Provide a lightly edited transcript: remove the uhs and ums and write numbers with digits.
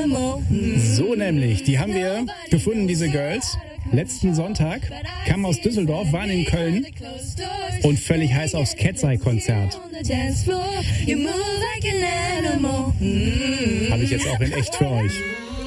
So nämlich, die haben wir gefunden, diese Girls. Letzten Sonntag kamen aus Düsseldorf, waren in Köln und völlig heiß aufs Cat's-Eye-Konzert. Habe ich jetzt auch in echt für euch.